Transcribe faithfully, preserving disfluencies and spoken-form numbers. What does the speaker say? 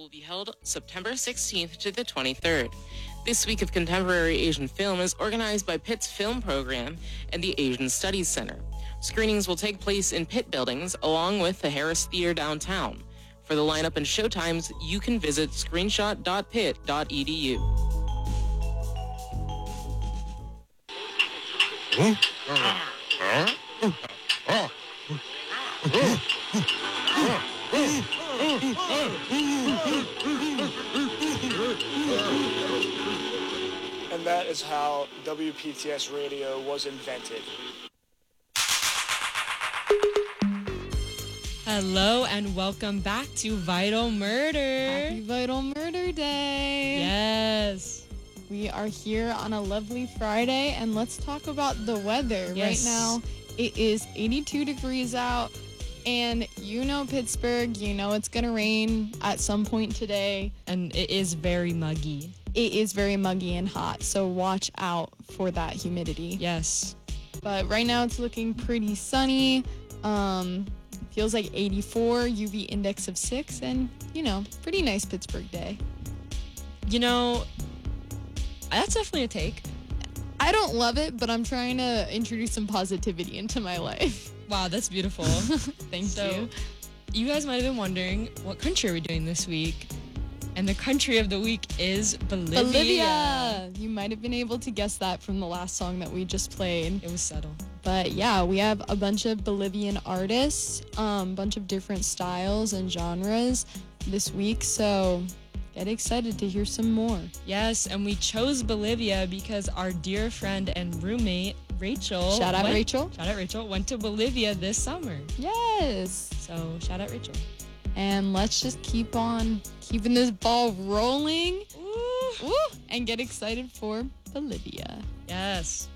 will be held September sixteenth to the twenty-third. This week of contemporary Asian film is organized by Pitt's Film Program and the Asian Studies Center. Screenings will take place in Pitt buildings along with the Harris Theater downtown. For the lineup and showtimes, you can visit screenshot dot pitt dot e d u. And that is how W P T S radio was invented. Hello and welcome back to Vital Murder. Happy Vital Murder Day. Yes. We are here on a lovely Friday, and let's talk about the weather. Yes. Right now, it is eighty-two degrees out, and you know Pittsburgh, you know it's going to rain at some point today. And it is very muggy. It is very muggy and hot, so watch out for that humidity. Yes. But right now it's looking pretty sunny. Um, feels like eighty-four, U V index of six, and, you know, pretty nice Pittsburgh day. You know, that's definitely a take. I don't love it, but I'm trying to introduce some positivity into my life. Wow, that's beautiful. Thank so, you. You guys might have been wondering, what country are we doing this week? And the country of the week is Bolivia. Bolivia! You might have been able to guess that from the last song that we just played. It was subtle. But yeah, we have a bunch of Bolivian artists, a um, bunch of different styles and genres this week, so get excited to hear some more. Yes, and we chose Bolivia because our dear friend and roommate, Rachel. Shout out went, Rachel. Shout out Rachel, went to Bolivia this summer. Yes! So, shout out Rachel. And let's just keep on keeping this ball rolling. Ooh. Ooh, and get excited for Bolivia. Yes.